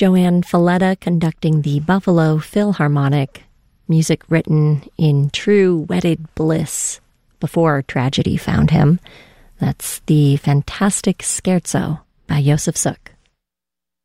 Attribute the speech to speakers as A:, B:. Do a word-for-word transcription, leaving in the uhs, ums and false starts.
A: Joanne Falletta conducting the Buffalo Philharmonic, music written in true wedded bliss before tragedy found him. That's the fantastic Scherzo by Josef Suk.